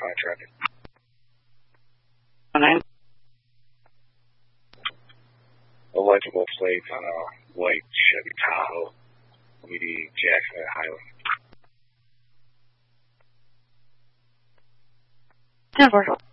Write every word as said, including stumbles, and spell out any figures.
contractor. Name? Electrical plates on a white Chevy Tahoe, leading Jackson at Highland. ten four.